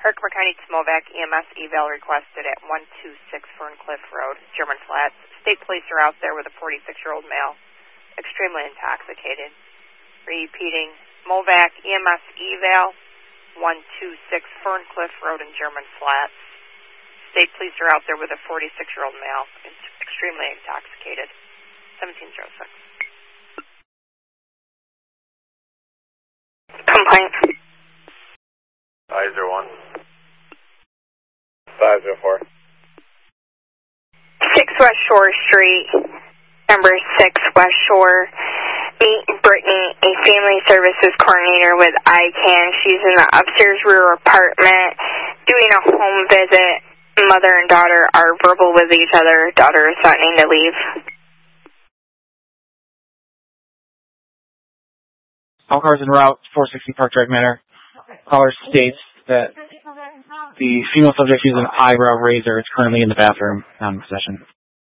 Herkimer County Smovac EMS eval requested at 126 Ferncliff Road, German Flats. State police are out there with a 46-year-old male, extremely intoxicated. Repeating, Movac EMS eval, 126 Ferncliff Road in German Flats. State police are out there with a 46-year-old male, extremely intoxicated. 1706. Complaint. 501. 504. 6 West Shore Street, number 6 West Shore. Meet Brittany, a family services coordinator with ICANN. She's in the upstairs rear apartment doing a home visit. Mother and daughter are verbal with each other. Daughter is threatening to leave. All cars en route, 460 Park Drive Manor. Caller states that the female subject using an eyebrow razor is currently in the bathroom, not in possession.